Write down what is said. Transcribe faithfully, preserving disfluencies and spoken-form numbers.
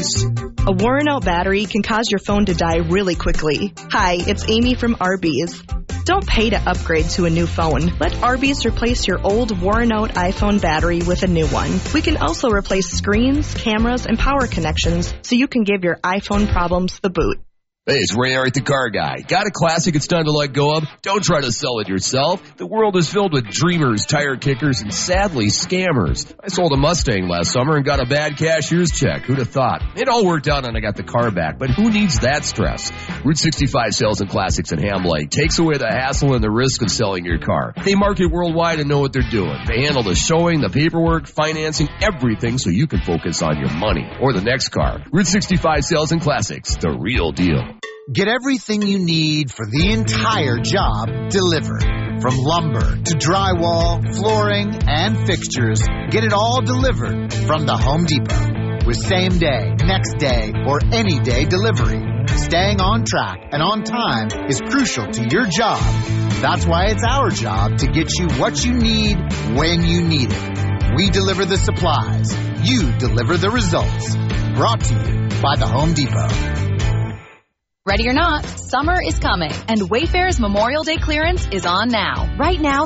Arby's. A worn-out battery can cause your phone to die really quickly. Hi, it's Amy from Arby's. Don't pay to upgrade to a new phone. Let Arby's replace your old, worn-out iPhone battery with a new one. We can also replace screens, cameras, and power connections so you can give your iPhone problems the boot. Hey, it's Ray Art, the car guy. Got a classic it's time to let go of? Don't try to sell it yourself. The world is filled with dreamers, tire kickers, and sadly, scammers. I sold a Mustang last summer and got a bad cashier's check. Who'd have thought? It all worked out and I got the car back, but who needs that stress? Route sixty-five Sales and Classics in Ham Lake takes away the hassle and the risk of selling your car. They market worldwide and know what they're doing. They handle the showing, the paperwork, financing, everything so you can focus on your money or the next car. Route sixty-five Sales and Classics, the real deal. Get everything you need for the entire job delivered. From lumber to drywall, flooring, and fixtures, get it all delivered from the Home Depot. With same day, next day, or any day delivery, staying on track and on time is crucial to your job. That's why it's our job to get you what you need when you need it. We deliver the supplies. You deliver the results. Brought to you by the Home Depot. Ready or not, summer is coming, and Wayfair's Memorial Day clearance is on now. Right now,